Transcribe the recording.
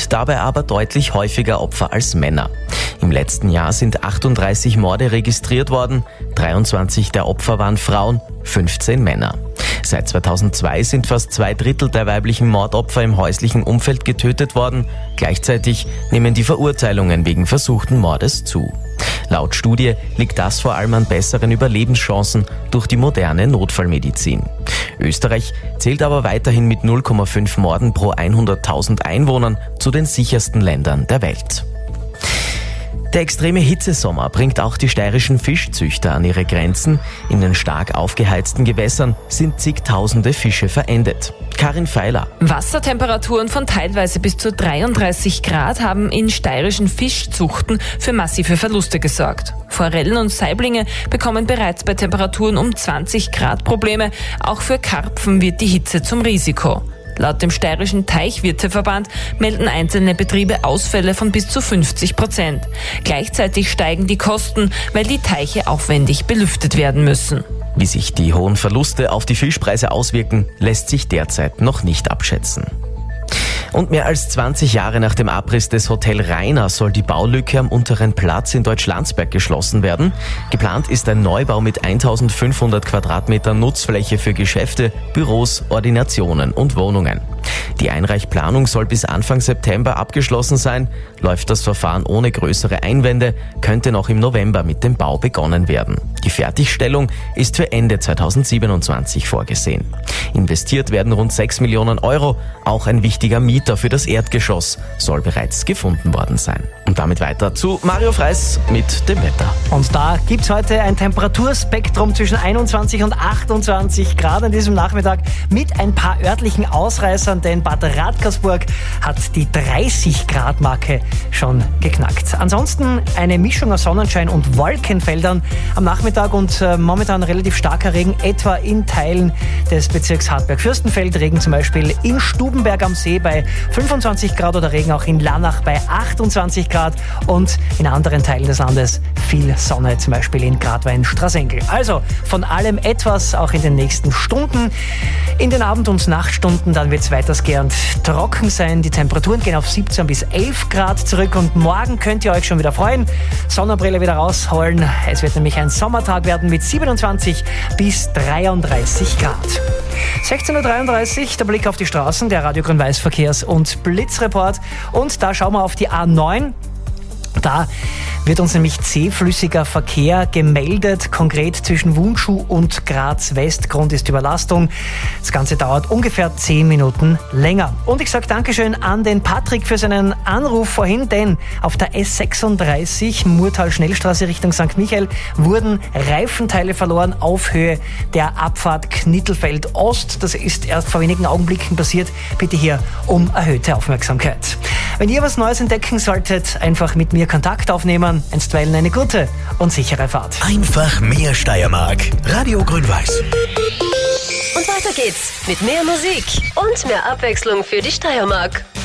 bringt dabei aber deutlich häufiger Opfer als Männer. Im letzten Jahr sind 38 Morde registriert worden, 23 der Opfer waren Frauen, 15 Männer. Seit 2002 sind fast 2/3 der weiblichen Mordopfer im häuslichen Umfeld getötet worden. Gleichzeitig nehmen die Verurteilungen wegen versuchten Mordes zu. Laut Studie liegt das vor allem an besseren Überlebenschancen durch die moderne Notfallmedizin. Österreich zählt aber weiterhin mit 0,5 Morden pro 100.000 Einwohnern zu den sichersten Ländern der Welt. Der extreme Hitzesommer bringt auch die steirischen Fischzüchter an ihre Grenzen. In den stark aufgeheizten Gewässern sind zigtausende Fische verendet. Karin Feiler. Wassertemperaturen von teilweise bis zu 33 Grad haben in steirischen Fischzuchten für massive Verluste gesorgt. Forellen und Saiblinge bekommen bereits bei Temperaturen um 20 Grad Probleme. Auch für Karpfen wird die Hitze zum Risiko. Laut dem Steirischen Teichwirteverband melden einzelne Betriebe Ausfälle von bis zu 50%. Gleichzeitig steigen die Kosten, weil die Teiche aufwendig belüftet werden müssen. Wie sich die hohen Verluste auf die Fischpreise auswirken, lässt sich derzeit noch nicht abschätzen. Und mehr als 20 Jahre nach dem Abriss des Hotel Rainer soll die Baulücke am Unteren Platz in Deutschlandsberg geschlossen werden. Geplant ist ein Neubau mit 1500 Quadratmetern Nutzfläche für Geschäfte, Büros, Ordinationen und Wohnungen. Die Einreichplanung soll bis Anfang September abgeschlossen sein. Läuft das Verfahren ohne größere Einwände, könnte noch im November mit dem Bau begonnen werden. Die Fertigstellung ist für Ende 2027 vorgesehen. Investiert werden rund 6 Millionen Euro. Auch ein wichtiger Mieter für das Erdgeschoss soll bereits gefunden worden sein. Und damit weiter zu Mario Freis mit dem Wetter. Und da gibt's heute ein Temperaturspektrum zwischen 21 und 28 Grad an diesem Nachmittag mit ein paar örtlichen Ausreißern, denn Bad Radkersburg hat die 30-Grad-Marke schon geknackt. Ansonsten eine Mischung aus Sonnenschein und Wolkenfeldern am Nachmittag und momentan relativ starker Regen, etwa in Teilen des Bezirks Hartberg-Fürstenfeld. Regen zum Beispiel in Stubenberg am See bei 25 Grad oder Regen auch in Lannach bei 28 Grad und in anderen Teilen des Landes viel Sonne, zum Beispiel in Gradwein-Straßenkel. Also von allem etwas auch in den nächsten Stunden. In den Abend- und Nachtstunden dann wird es weitestgehend trocken sein. Die Temperaturen gehen auf 17 bis 11 Grad zurück und morgen könnt ihr euch schon wieder freuen. Sonnenbrille wieder rausholen. Es wird nämlich ein Sommertag werden mit 27 bis 33 Grad. 16.33 Uhr, der Blick auf die Straßen, der Radio Grün-Weiß Verkehrs- und Blitzreport. Und da schauen wir auf die A9. Da wird uns nämlich zähflüssiger Verkehr gemeldet, konkret zwischen Wunschuh und Graz West. Grund ist Überlastung. Das Ganze dauert ungefähr 10 Minuten länger. Und ich sage Dankeschön an den Patrick für seinen Anruf vorhin, denn auf der S36 Murtal-Schnellstraße Richtung St. Michael wurden Reifenteile verloren auf Höhe der Abfahrt Knittelfeld Ost. Das ist erst vor wenigen Augenblicken passiert. Bitte hier um erhöhte Aufmerksamkeit. Wenn ihr was Neues entdecken solltet, einfach mit mir Kontakt aufnehmen. Einstweilen eine gute und sichere Fahrt. Einfach mehr Steiermark. Radio Grün-Weiß. Und weiter geht's mit mehr Musik und mehr Abwechslung für die Steiermark.